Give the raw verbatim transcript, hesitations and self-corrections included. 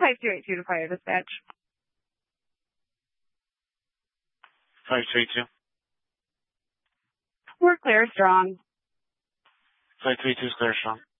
five two eight two to fire dispatch. five two eight two. We're clear, strong. five three two is clear, strong.